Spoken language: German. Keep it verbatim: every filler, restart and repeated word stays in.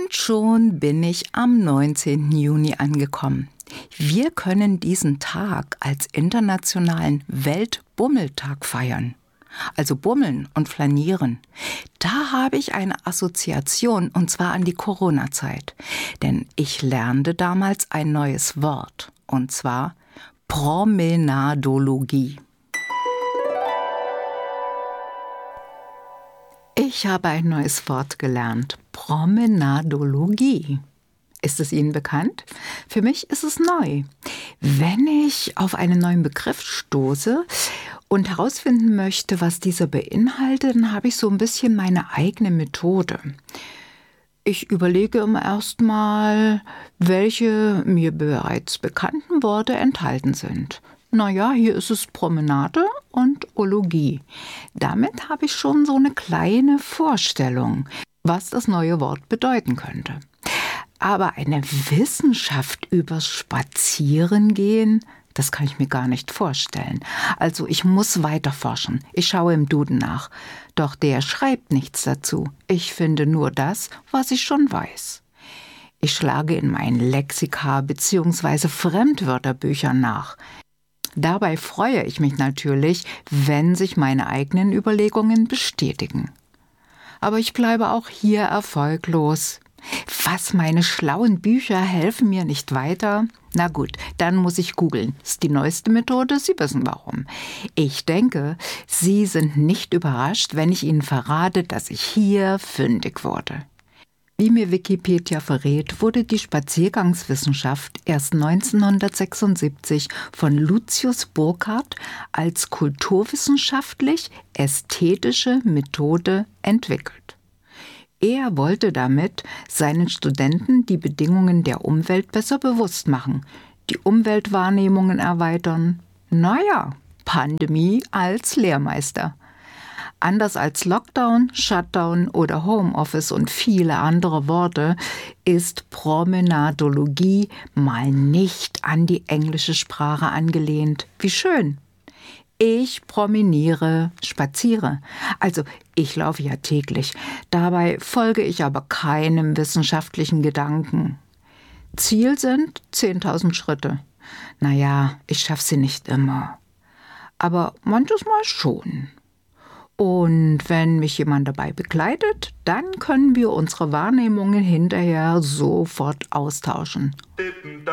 Und schon bin ich am neunzehnten Juni angekommen. Wir können diesen Tag als internationalen Weltbummeltag feiern. Also Bummeln und Flanieren. Da habe ich eine Assoziation, und zwar an die Corona-Zeit. Denn ich lernte damals ein neues Wort, und zwar Promenadologie. Ich habe ein neues Wort gelernt, Promenadologie. Ist es Ihnen bekannt? Für mich ist es neu. Wenn ich auf einen neuen Begriff stoße und herausfinden möchte, was dieser beinhaltet, dann habe ich so ein bisschen meine eigene Methode. Ich überlege immer erst mal, welche mir bereits bekannten Worte enthalten sind. Naja, hier ist es Promenade und Ologie. Damit habe ich schon so eine kleine Vorstellung, was das neue Wort bedeuten könnte. Aber eine Wissenschaft übers Spazierengehen, das kann ich mir gar nicht vorstellen. Also ich muss weiter forschen. Ich schaue im Duden nach. Doch der schreibt nichts dazu. Ich finde nur das, was ich schon weiß. Ich schlage in meinen Lexika bzw. Fremdwörterbüchern nach. Dabei freue ich mich natürlich, wenn sich meine eigenen Überlegungen bestätigen. Aber ich bleibe auch hier erfolglos. Was, meine schlauen Bücher helfen mir nicht weiter? Na gut, dann muss ich googeln. Ist die neueste Methode, Sie wissen warum. Ich denke, Sie sind nicht überrascht, wenn ich Ihnen verrate, dass ich hier fündig wurde. Wie mir Wikipedia verrät, wurde die Spaziergangswissenschaft erst neunzehnhundertsechsundsiebzig von Lucius Burckhardt als kulturwissenschaftlich-ästhetische Methode entwickelt. Er wollte damit seinen Studenten die Bedingungen der Umwelt besser bewusst machen, die Umweltwahrnehmungen erweitern. Naja, Pandemie als Lehrmeister. Anders als Lockdown, Shutdown oder Homeoffice und viele andere Worte ist Promenadologie mal nicht an die englische Sprache angelehnt. Wie schön! Ich promeniere, spaziere. Also ich laufe ja täglich. Dabei folge ich aber keinem wissenschaftlichen Gedanken. Ziel sind zehntausend Schritte. Naja, ich schaffe sie nicht immer. Aber manches Mal schon. Und wenn mich jemand dabei begleitet, dann können wir unsere Wahrnehmungen hinterher sofort austauschen.